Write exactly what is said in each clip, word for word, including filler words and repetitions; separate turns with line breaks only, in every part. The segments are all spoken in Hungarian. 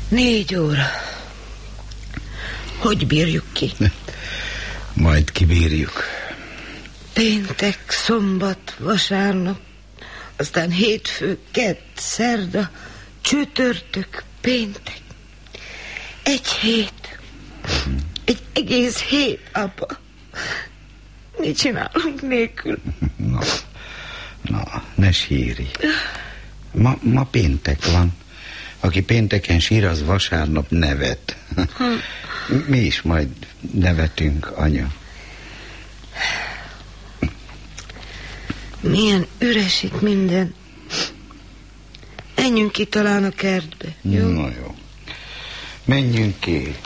Négy óra. Hogy bírjuk ki?
Majd kibírjuk.
Péntek, szombat, vasárnap, aztán hétfő, kedd, szerda, csütörtök, péntek. Egy hét. Egy egész hét, apa. Mit csinálunk nélkül?
Na, na, ne sírj. Ma, ma péntek van. Aki pénteken sír, az vasárnap nevet. Mi is majd nevetünk, anya.
Milyen üres itt minden. Menjünk ki talán a kertbe, jó?
Na jó. Menjünk ki.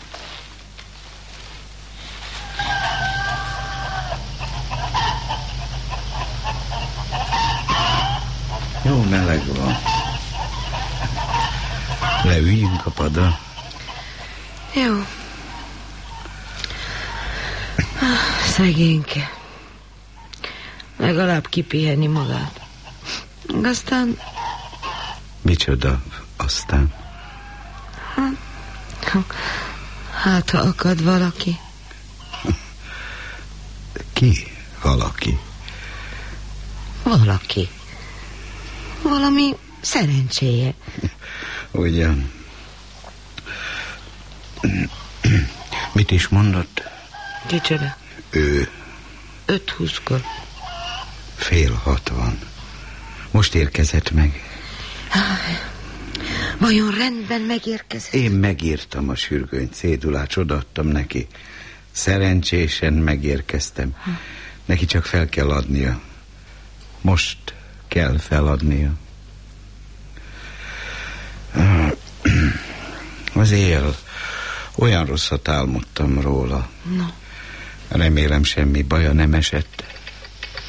Jó meleg van. Leüljünk a padra.
Jó. Szegényke. Legalább kipihenni magát. Aztán...
Micsoda aztán?
Hát, ha akad valaki.
Ki valaki?
Valaki. Valami szerencséje.
Ugyan. Mit is mondott?
Kicsoda?
Ő.
Öt húszkor.
Fél hat van. Most érkezett meg.
Vajon rendben megérkezett?
Én megírtam a sürgőny cédulát, odaadtam neki. Szerencsésen megérkeztem. Hm. Neki csak fel kell adnia. Most kell feladnia. Az éjjel olyan rosszat álmodtam róla.
No.
Remélem semmi baja nem esett.